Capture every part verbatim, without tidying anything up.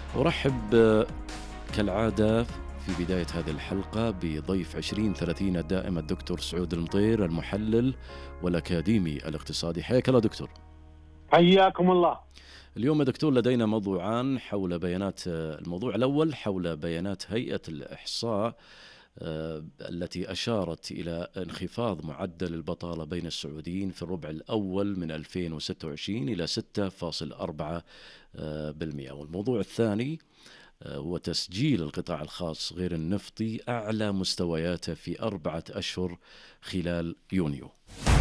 أرحب كالعادة في بداية هذه الحلقة بضيف عشرين ثلاثين الدائم الدكتور سعود المطير، المحلل والأكاديمي الاقتصادي. حياك الله دكتور. حياكم الله. اليوم يا دكتور لدينا موضوعان حول بيانات. الموضوع الأول حول بيانات هيئة الإحصاء التي أشارت إلى انخفاض معدل البطالة بين السعوديين في الربع الأول من ألفين وستة وعشرين إلى ستة فاصلة أربعة بالمئة. والموضوع الثاني هو تسجيل القطاع الخاص غير النفطي أعلى مستوياته في أربعة أشهر خلال يونيو.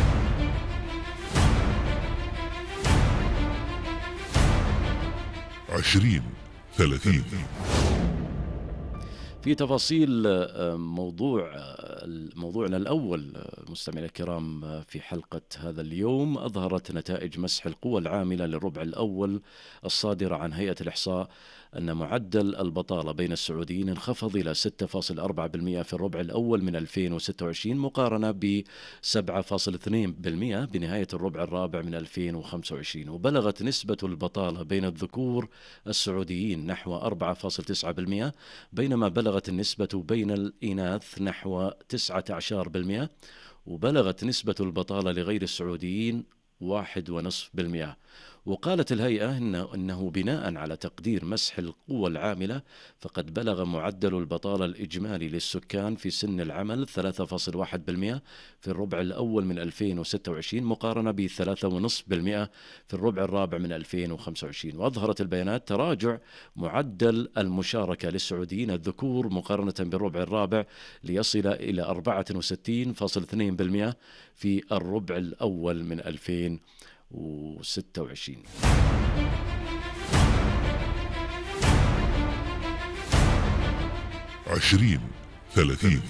عشرين ثلاثين. في تفاصيل موضوع موضوعنا الأول مستمعينا الكرام في حلقة هذا اليوم، أظهرت نتائج مسح القوى العاملة للربع الأول الصادرة عن هيئة الإحصاء أن معدل البطالة بين السعوديين انخفض إلى ستة فاصلة أربعة بالمئة في الربع الأول من ألفين وستة وعشرين مقارنة ب سبعة فاصلة اثنين بالمئة بنهاية الربع الرابع من ألفين وخمسة وعشرين. وبلغت نسبة البطالة بين الذكور السعوديين نحو أربعة فاصلة تسعة بالمئة، بينما بلغت النسبة بين الإناث نحو تسعة عشر بالمئة، وبلغت نسبة البطالة لغير السعوديين واحد ونصف بالمئة. وقالت الهيئة إنه, إنه بناء على تقدير مسح القوى العاملة فقد بلغ معدل البطالة الإجمالي للسكان في سن العمل ثلاثة فاصلة واحد بالمئة في الربع الأول من ألفين وستة وعشرين مقارنة ب ثلاثة فاصلة خمسة بالمئة في الربع الرابع من ألفين وخمسة وعشرين. وأظهرت البيانات تراجع معدل المشاركة للسعوديين الذكور مقارنة بالربع الرابع ليصل إلى أربعة وستين فاصلة اثنين بالمئة في الربع الأول من ألفين وستة وعشرين. عشرين ثلاثين.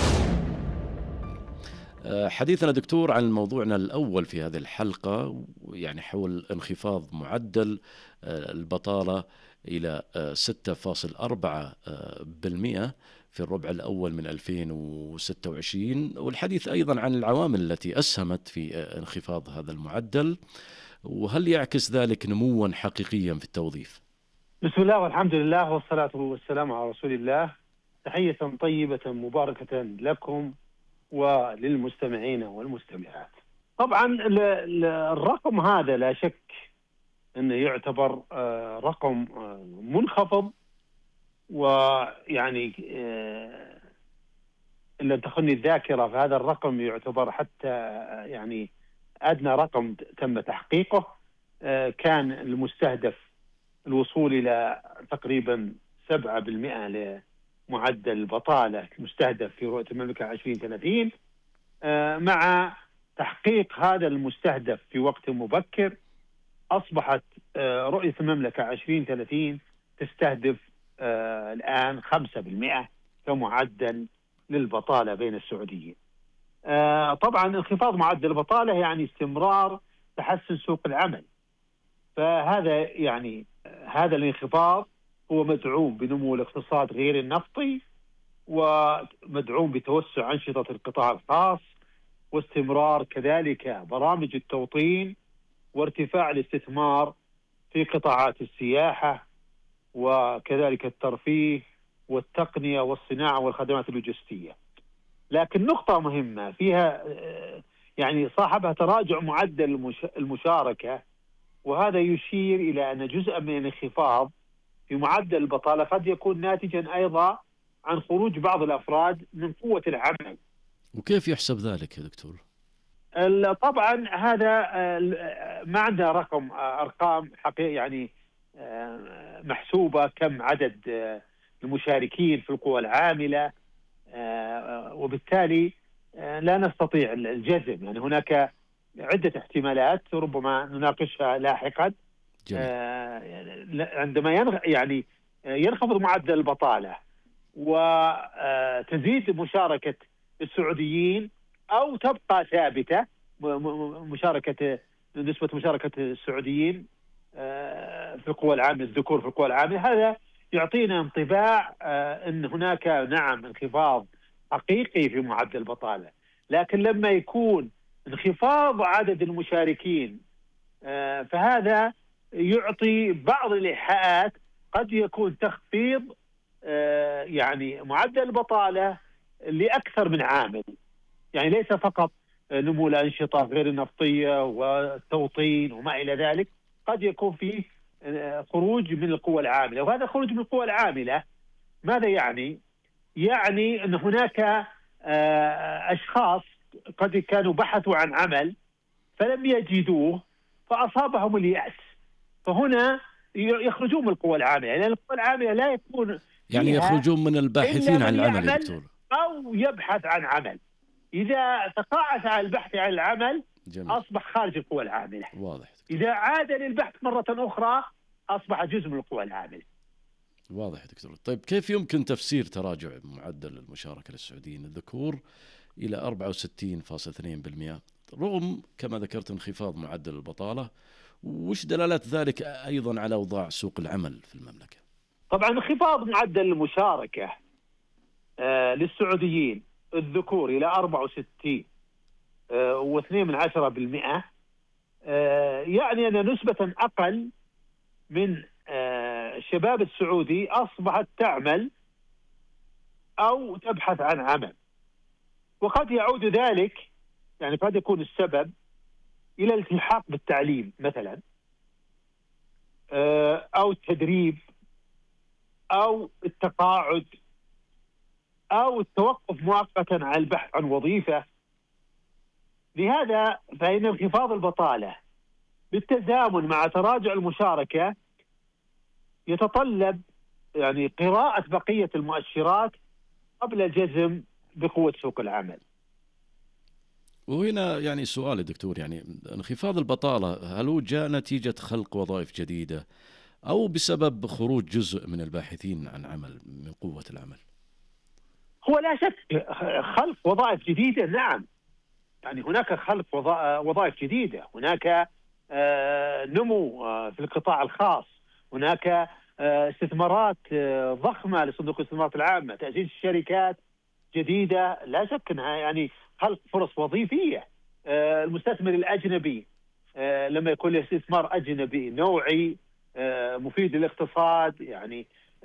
حديثنا دكتور عن موضوعنا الأول في هذه الحلقة، يعني حول انخفاض معدل البطالة إلى ستة فاصلة أربعة بالمئة في الربع الأول من ألفين وستة وعشرين، والحديث أيضا عن العوامل التي أسهمت في انخفاض هذا المعدل، وهل يعكس ذلك نموا حقيقيا في التوظيف؟ بسم الله والحمد لله والصلاة والسلام على رسول الله. تحية طيبة مباركة لكم وللمستمعين والمستمعات. طبعا الرقم هذا لا شك أنه يعتبر رقم منخفض، ويعني إن لم تخني الذاكرة فهذا الرقم يعتبر حتى يعني أدنى رقم تم تحقيقه. كان المستهدف الوصول إلى تقريبا سبعة بالمئة لمعدل البطالة المستهدف في رؤية المملكة عشرين ثلاثين. مع تحقيق هذا المستهدف في وقت مبكر أصبحت رؤية المملكة عشرين ثلاثين تستهدف الآن خمسة بالمئة كمعدل للبطالة بين السعوديين. طبعا انخفاض معدل البطالة يعني استمرار تحسن سوق العمل، فهذا يعني هذا الانخفاض هو مدعوم بنمو الاقتصاد غير النفطي، ومدعوم بتوسع أنشطة القطاع الخاص، واستمرار كذلك برامج التوطين، وارتفاع الاستثمار في قطاعات السياحة وكذلك الترفيه والتقنية والصناعة والخدمات اللوجستية. لكن نقطة مهمة فيها يعني صاحبها تراجع معدل المشاركة، وهذا يشير إلى أن جزء من الانخفاض في معدل البطالة قد يكون ناتجا أيضا عن خروج بعض الأفراد من قوة العمل. وكيف يحسب ذلك يا دكتور؟ طبعا هذا ما عندنا رقم أرقام حقيقية يعني محسوبة كم عدد المشاركين في القوى العاملة، وبالتالي لا نستطيع الجزم. يعني هناك عدة احتمالات ربما نناقشها لاحقا. عندما ينغ... يعني ينخفض معدل البطالة وتزيد مشاركة السعوديين أو تبقى ثابتة مشاركة نسبة مشاركة السعوديين في القوى العاملة، الذكور في القوى العاملة، هذا يعطينا انطباع أن هناك نعم انخفاض حقيقي في معدل البطالة. لكن لما يكون انخفاض عدد المشاركين فهذا يعطي بعض الإيحاءات قد يكون تخفيض يعني معدل البطالة لأكثر من عامل، يعني ليس فقط نمو الأنشطة غير النفطية والتوطين وما إلى ذلك، قد يكون فيه خروج من القوى العاملة. وهذا الخروج من القوى العاملة ماذا يعني؟ يعني أن هناك أشخاص قد كانوا بحثوا عن عمل فلم يجدوه فأصابهم اليأس، فهنا يخرجون من القوى العاملة، لأن القوى العاملة لا يكون يعني يخرجون من الباحثين عن العمل يا دكتور أو يبحث عن عمل. إذا تقاعس عن البحث عن العمل جميل. أصبح خارج القوى العاملة. واضح. إذا عاد للبحث مرة أخرى أصبح جزء من القوى العاملة. واضح دكتور. طيب كيف يمكن تفسير تراجع معدل المشاركة للسعوديين الذكور إلى أربعة وستين فاصلة اثنين بالمئة رغم كما ذكرت انخفاض معدل البطالة؟ وش دلالات ذلك أيضا على أوضاع سوق العمل في المملكة؟ طبعا انخفاض معدل المشاركة آه للسعوديين الذكور إلى أربعة وستين آه واثنين من عشرة بالمئة آه يعني أن نسبة أقل من آه الشباب السعودي أصبحت تعمل أو تبحث عن عمل. وقد يعود ذلك، يعني قد يكون السبب إلى الالتحاق بالتعليم مثلا أو التدريب أو التقاعد أو التوقف مؤقتا عن البحث عن وظيفة. لهذا فإن انخفاض البطالة بالتزامن مع تراجع المشاركة يتطلب يعني قراءة بقية المؤشرات قبل الجزم بقوة سوق العمل. وهنا يعني سؤال دكتور، يعني انخفاض البطالة هل هو جاء نتيجة خلق وظائف جديدة أو بسبب خروج جزء من الباحثين عن عمل من قوة العمل؟ هو لا شك خلق وظائف جديدة، نعم، يعني هناك خلق وظائف جديدة، هناك نمو في القطاع الخاص، هناك استثمارات ضخمة لصندوق الاستثمارات العامة، تأسيس شركات جديدة، لا شك أنها يعني خلق فرص وظيفية. المستثمر الأجنبي لما يكون له استثمار أجنبي نوعي مفيد للاقتصاد، يعني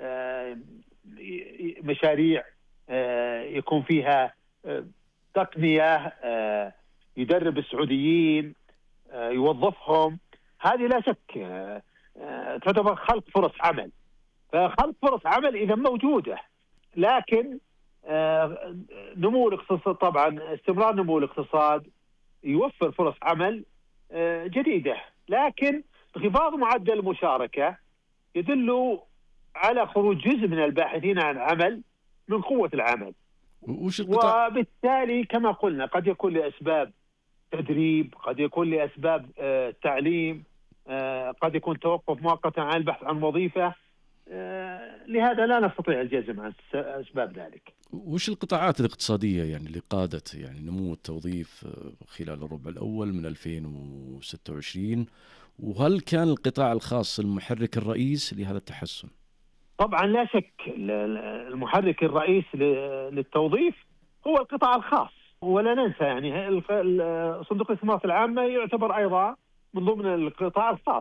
مشاريع يكون فيها تقنية، يدرب السعوديين، يوظفهم، هذه لا شك تعتبر خلق فرص عمل. فخلق فرص عمل إذا موجودة، لكن نمو الاقتصاد طبعا استمرار نمو الاقتصاد يوفر فرص عمل جديدة، لكن انخفاض معدل المشاركة يدل على خروج جزء من الباحثين عن عمل من قوة العمل. وبالتالي كما قلنا قد يكون لأسباب تدريب، قد يكون لأسباب تعليم، قد يكون توقف مؤقتا عن البحث عن وظيفة. لهذا لا نستطيع الجزم عن أسباب ذلك. وش القطاعات الاقتصادية يعني اللي قادت يعني نمو التوظيف خلال الربع الأول من ألفين وستة وعشرين، وهل كان القطاع الخاص المحرك الرئيس لهذا التحسن؟ طبعا لا شك المحرك الرئيس للتوظيف هو القطاع الخاص، ولا ننسى يعني صندوق الاستثمارات العامة يعتبر أيضا من ضمن القطاع الخاص.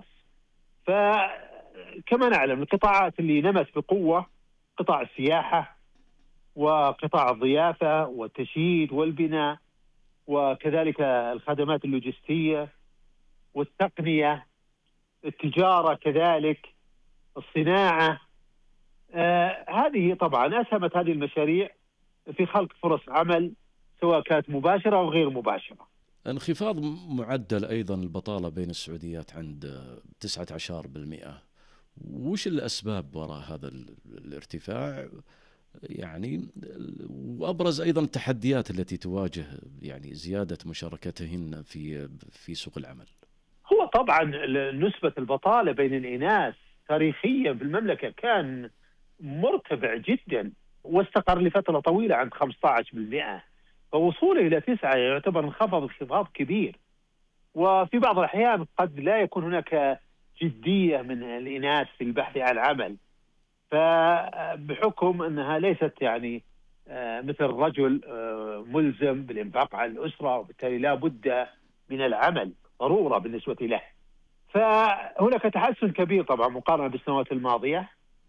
فكما نعلم القطاعات اللي نمت بقوة قطاع السياحة وقطاع الضيافة والتشييد والبناء، وكذلك الخدمات اللوجستية والتقنية، التجارة كذلك، الصناعة. آه هذه طبعا أسهمت هذه المشاريع في خلق فرص عمل سواء كانت مباشرة أو غير مباشرة. انخفاض معدل أيضا البطالة بين السعوديات عند تسعة عشر بالمئة، وش الأسباب وراء هذا الارتفاع يعني؟ وأبرز أيضا التحديات التي تواجه يعني زيادة مشاركتهن في في سوق العمل. هو طبعا نسبة البطالة بين الإناث تاريخيا بالمملكة كان مرتفع جدا واستقر لفترة طويلة عند خمسة عشر بالمئة، فوصوله إلى تسعة يعتبر انخفاض انخفاض كبير. وفي بعض الأحيان قد لا يكون هناك جدية من الإناث في البحث عن عمل، فبحكم أنها ليست يعني مثل الرجل ملزم بالإنفاق على الأسرة، وبالتالي لا بد من العمل ضرورة بالنسبة له. فهناك تحسن كبير طبعا مقارنة بالسنوات الماضية،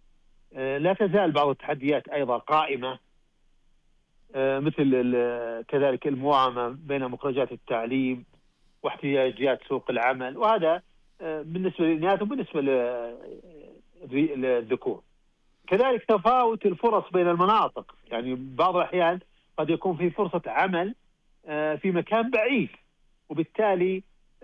لا تزال بعض التحديات أيضا قائمة، مثل كذلك المواءمة بين مخرجات التعليم واحتياجات سوق العمل، وهذا بالنسبة للإناث وبالنسبة للذكور. كذلك تفاوت الفرص بين المناطق، يعني بعض الأحيان قد يكون في فرصة عمل في مكان بعيد، وبالتالي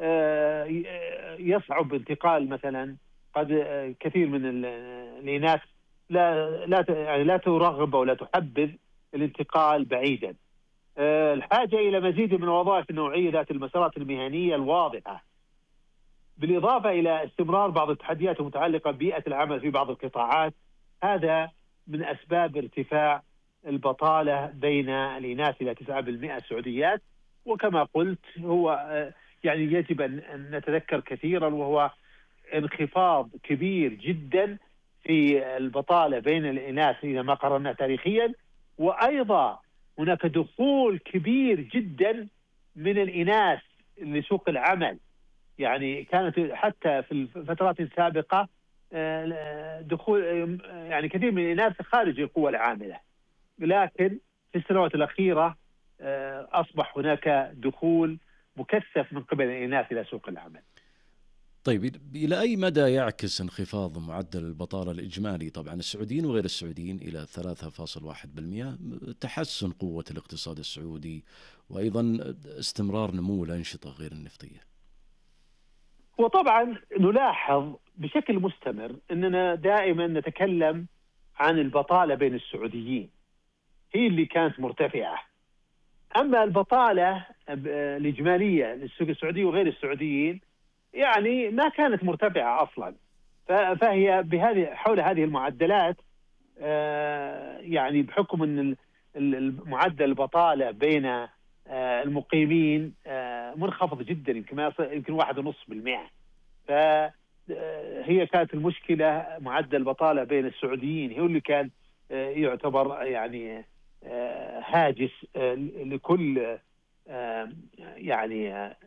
يصعب انتقال مثلا. قد كثير من الإناث لا لا يعني لا ترغب ولا تحبذ الانتقال بعيدا. الحاجة إلى مزيد من الوظائف النوعية ذات المسارات المهنية الواضحة، بالإضافة إلى استمرار بعض التحديات المتعلقة ببيئة العمل في بعض القطاعات. هذا من أسباب ارتفاع البطالة بين الإناث إلى تسعة بالمئة سعوديات. وكما قلت هو يعني يجب أن نتذكر كثيرا، وهو انخفاض كبير جدا في البطالة بين الإناث إذا ما قارنا تاريخيا، وأيضا هناك دخول كبير جدا من الإناث لسوق العمل. يعني كانت حتى في الفترات السابقة دخول يعني كثير من الإناث خارج القوى العاملة، لكن في السنوات الأخيرة أصبح هناك دخول مكثف من قبل الإناث إلى سوق العمل. طيب، إلى أي مدى يعكس انخفاض معدل البطالة الإجمالي طبعا السعوديين وغير السعوديين إلى ثلاثة فاصلة واحد بالمئة تحسن قوة الاقتصاد السعودي وأيضا استمرار نمو الأنشطة غير النفطية؟ وطبعا نلاحظ بشكل مستمر أننا دائما نتكلم عن البطالة بين السعوديين، هي اللي كانت مرتفعة. أما البطالة الإجمالية للسوق السعودي وغير السعوديين يعني ما كانت مرتفعة أصلا، فهي بهذه حول هذه المعدلات. يعني بحكم أن المعدل البطالة بين المقيمين منخفض جدا، يمكن يمكن واحد ونص بالمئة. فهي كانت المشكلة معدل البطالة بين السعوديين هو اللي كان يعتبر يعني هاجس لكل يعني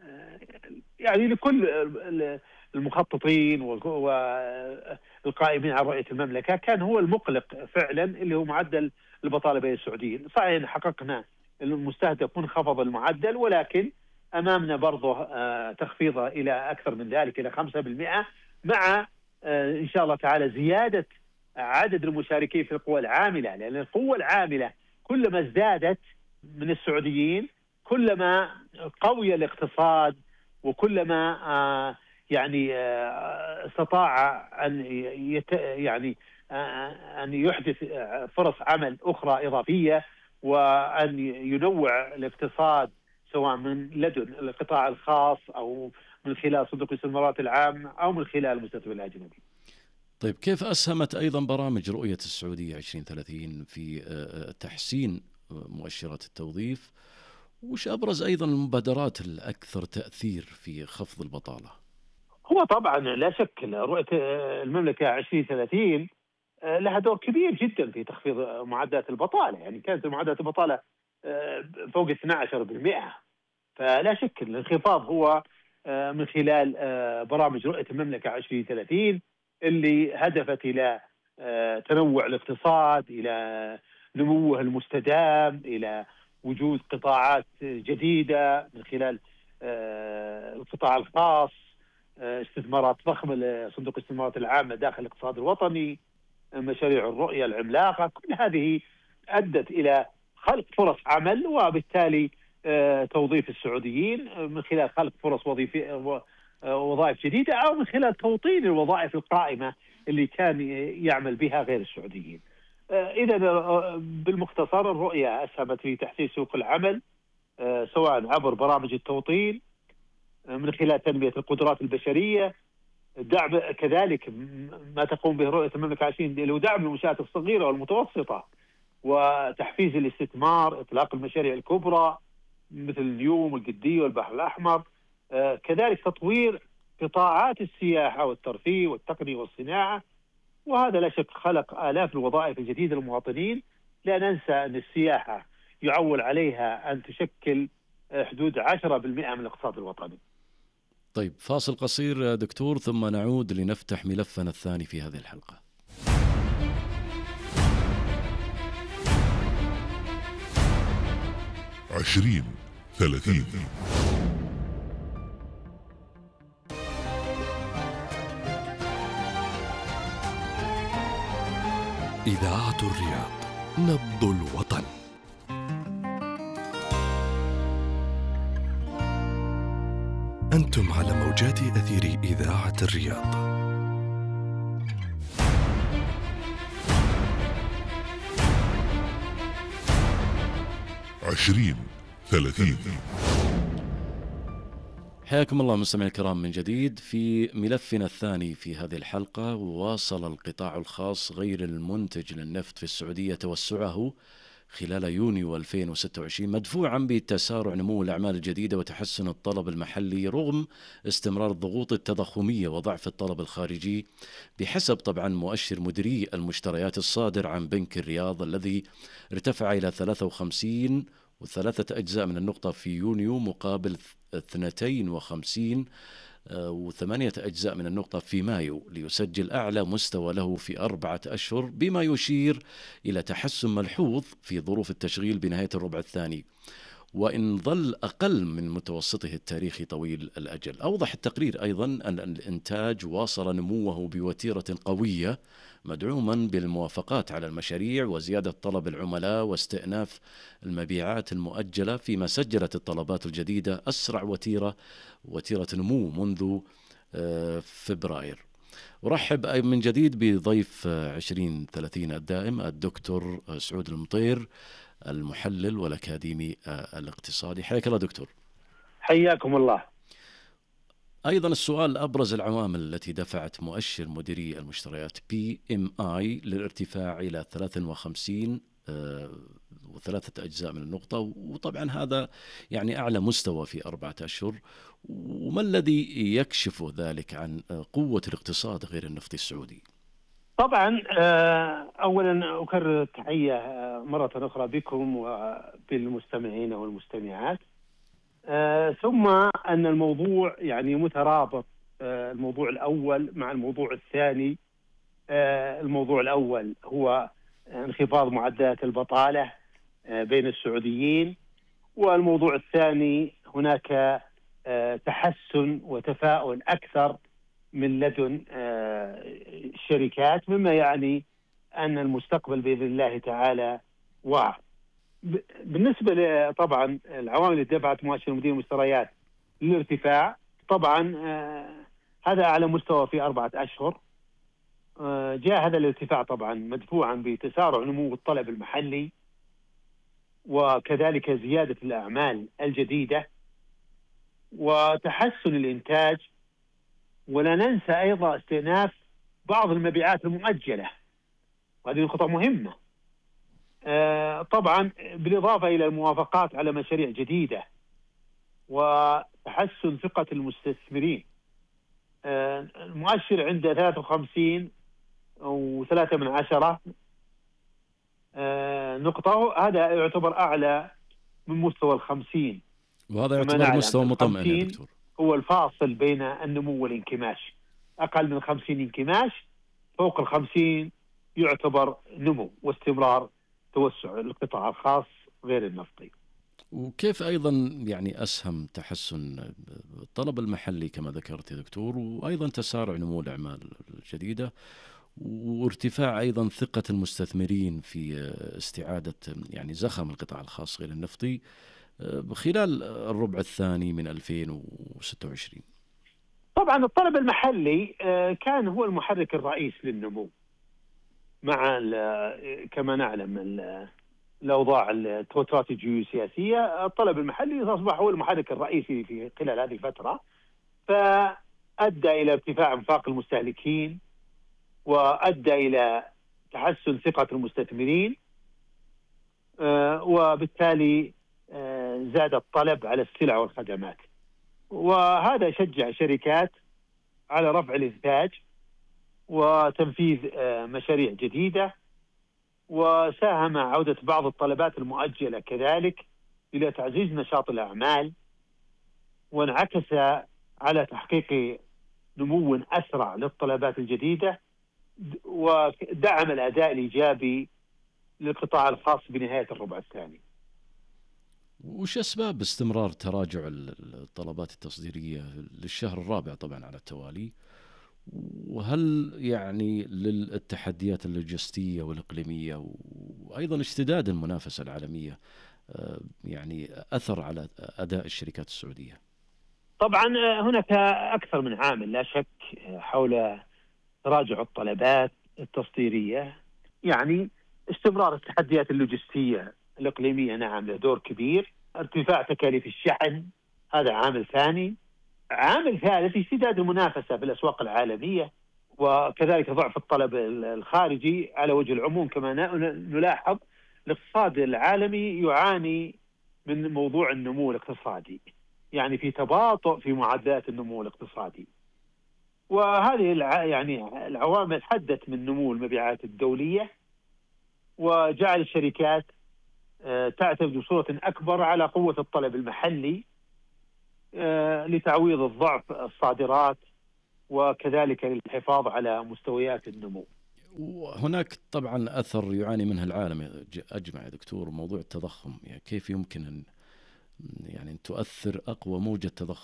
يعني لكل المخططين والقائمين على رؤية المملكة. كان هو المقلق فعلا اللي هو معدل البطالة بين السعوديين. صحيح حققنا المستهدف منخفض المعدل، ولكن أمامنا برضه تخفيضه إلى أكثر من ذلك إلى خمسة بالمئة، مع إن شاء الله تعالى زيادة عدد المشاركين في القوى العاملة. لأن القوى العاملة كلما ازدادت من السعوديين كلما قوي الاقتصاد، وكلما آه يعني آه استطاع أن يت يعني آه أن يحدث فرص عمل أخرى إضافية، وأن ينوع الاقتصاد سواء من لدن القطاع الخاص أو من خلال صندوق الاستثمارات العامة أو من خلال المستثمر الأجنبي. طيب، كيف أسهمت أيضا برامج رؤية السعودية عشرين ثلاثين في تحسين مؤشرات التوظيف؟ وش أبرز أيضا المبادرات الأكثر تأثير في خفض البطالة؟ هو طبعا لا شك رؤية المملكة عشرين ثلاثين لها دور كبير جدا في تخفيض معدلات البطالة. يعني كانت معدلات البطالة فوق اثني عشر بالمئة، فلا شك الانخفاض هو من خلال برامج رؤية المملكة عشرين ثلاثين اللي هدفت إلى تنوع الاقتصاد، إلى نموه المستدام، إلى وجود قطاعات جديدة من خلال القطاع الخاص، استثمارات ضخمة لصندوق الاستثمارات العامة داخل الاقتصاد الوطني، مشاريع الرؤية العملاقة. كل هذه أدت إلى خلق فرص عمل، وبالتالي توظيف السعوديين من خلال خلق فرص وظيفية وظائف جديدة، أو من خلال توطين الوظائف القائمة اللي كان يعمل بها غير السعوديين. إذا بالمختصر الرؤية أسهمت في تحسين سوق العمل سواء عبر برامج التوطين من خلال تنمية القدرات البشرية، دعم كذلك ما تقوم به رؤية المملكة عشرين اللي هو دعم المنشآت الصغيرة والمتوسطة وتحفيز الاستثمار، إطلاق المشاريع الكبرى مثل النيوم والقدية والبحر الأحمر، كذلك تطوير قطاعات السياحة والترفيه والتقنية والصناعة. وهذا لا شك خلق آلاف الوظائف الجديدة للمواطنين. لا ننسى أن السياحة يعول عليها أن تشكل حدود عشرة بالمئة من الاقتصاد الوطني. طيب، فاصل قصير دكتور ثم نعود لنفتح ملفنا الثاني في هذه الحلقة. عشرين ثلاثين. إذاعة الرياض، نبض الوطن. أنتم على موجات أثير إذاعة الرياض. عشرين ثلاثين. حياكم الله مستمعينا الكرام من جديد في ملفنا الثاني في هذه الحلقة. واصل القطاع الخاص غير المنتج للنفط في السعودية توسعه خلال يونيو ألفين وستة وعشرين مدفوعا بتسارع نمو الأعمال الجديدة وتحسن الطلب المحلي رغم استمرار الضغوط التضخمية وضعف الطلب الخارجي، بحسب طبعا مؤشر مديري المشتريات الصادر عن بنك الرياض الذي ارتفع إلى ثلاثة وخمسين وثلاثة أجزاء من النقطة في يونيو مقابل اثنتين وخمسين وثمانية أجزاء من النقطة في مايو، ليسجل أعلى مستوى له في أربعة أشهر، بما يشير إلى تحسن ملحوظ في ظروف التشغيل بنهاية الربع الثاني، وإن ظل أقل من متوسطه التاريخي طويل الأجل. أوضح التقرير أيضا أن الإنتاج واصل نموه بوتيرة قوية مدعوما بالموافقات على المشاريع وزيادة طلب العملاء واستئناف المبيعات المؤجلة، فيما سجلت الطلبات الجديدة أسرع وتيرة وتيرة نمو منذ فبراير. أرحب من جديد بضيف عشرين ثلاثين الدائم الدكتور سعود المطير، المحلل والأكاديمي الاقتصادي. حياك الله دكتور. حياكم الله. أيضا السؤال: أبرز العوامل التي دفعت مؤشر مديري المشتريات بي إم آي للارتفاع إلى ثلاثة وخمسين وثلاثة أجزاء من النقطة، وطبعا هذا يعني أعلى مستوى في أربعة أشهر، وما الذي يكشف ذلك عن قوة الاقتصاد غير النفطي السعودي؟ طبعا أولا أكرر التحية مرة أخرى بكم وبالمستمعين والمستمعات. آه، ثم أن الموضوع يعني مترابط، آه، الموضوع الأول مع الموضوع الثاني. آه، الموضوع الأول هو انخفاض معدلات البطالة آه، بين السعوديين، والموضوع الثاني هناك آه، تحسن وتفاؤل أكثر من لدن آه، الشركات، مما يعني أن المستقبل بإذن الله تعالى واعد. بالنسبة طبعا العوامل اللي دفعت مؤشر مدير المشتريات للارتفاع، طبعا آه هذا أعلى مستوى في أربعة أشهر. آه جاء هذا الارتفاع طبعا مدفوعا بتسارع نمو الطلب المحلي وكذلك زيادة الأعمال الجديدة وتحسن الإنتاج، ولا ننسى أيضا استئناف بعض المبيعات المؤجلة، وهذه نقطة مهمة. آه طبعا بالإضافة إلى الموافقات على مشاريع جديدة وتحسن ثقة المستثمرين. آه المؤشر عنده ثلاثة وخمسين وثلاثة من عشرة آه نقطة، هذا يعتبر أعلى من مستوى الخمسين، وهذا يعتبر مستوى مطمئن يا دكتور. هو الفاصل بين النمو والانكماش، أقل من خمسين انكماش، فوق الخمسين يعتبر نمو واستمرار توسع القطاع الخاص غير النفطي. وكيف أيضا يعني أسهم تحسن الطلب المحلي كما ذكرت يا دكتور، وأيضا تسارع نمو الأعمال الجديدة وارتفاع أيضا ثقة المستثمرين في استعادة يعني زخم القطاع الخاص غير النفطي خلال الربع الثاني من ألفين وستة وعشرين؟ طبعا الطلب المحلي كان هو المحرك الرئيسي للنمو، مع كما نعلم الأوضاع التوترات الجيوسياسية. الطلب المحلي أصبح هو المحرك الرئيسي في خلال هذه الفترة، فأدى إلى ارتفاع انفاق المستهلكين وأدى إلى تحسن ثقة المستثمرين، وبالتالي زاد الطلب على السلع والخدمات، وهذا شجع شركات على رفع الإنتاج وتنفيذ مشاريع جديدة، وساهم عودة بعض الطلبات المؤجلة كذلك إلى تعزيز نشاط الأعمال، وانعكس على تحقيق نمو أسرع للطلبات الجديدة، ودعم الأداء الإيجابي للقطاع الخاص بنهاية الربع الثاني. وش أسباب استمرار تراجع الطلبات التصديرية للشهر الرابع طبعا على التوالي؟ وهل يعني للتحديات اللوجستية والإقليمية وأيضا اشتداد المنافسة العالمية يعني أثر على أداء الشركات السعودية؟ طبعا هناك أكثر من عامل لا شك حول تراجع الطلبات التصديرية. يعني استمرار التحديات اللوجستية الإقليمية نعم له دور كبير، ارتفاع تكاليف الشحن هذا عامل ثاني، عامل ثالث اشتداد المنافسة في الأسواق العالمية، وكذلك ضعف الطلب الخارجي على وجه العموم. كما نلاحظ الاقتصاد العالمي يعاني من موضوع النمو الاقتصادي، يعني في تباطؤ في معدلات النمو الاقتصادي، وهذه الع... يعني العوامل حدت من نمو المبيعات الدولية، وجعل الشركات تعتمد بصورة أكبر على قوة الطلب المحلي لتعويض الضعف الصادرات وكذلك للحفاظ على مستويات النمو. وهناك طبعا أثر يعاني منه العالم أجمع يا دكتور، موضوع التضخم. يعني كيف يمكن أن يعني أن تؤثر أقوى موجة تضخم